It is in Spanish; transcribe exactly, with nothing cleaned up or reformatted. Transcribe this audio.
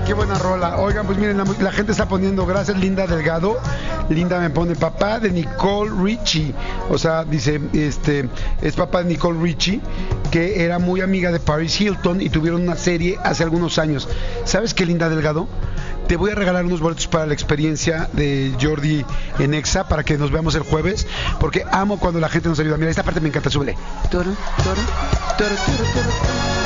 qué buena rola. Oigan, pues miren, la, la gente está poniendo, gracias Linda Delgado. Linda me pone papá de Nicole Richie. O sea, dice, este, es papá de Nicole Richie, que era muy amiga de Paris Hilton y tuvieron una serie hace algunos años. ¿Sabes qué, Linda Delgado? Te voy a regalar unos boletos para la experiencia de Jordi en Exa para que nos veamos el jueves, porque amo cuando la gente nos ayuda. Mira, esta parte me encanta, súbele. Toro, toro, toro, toro, toro.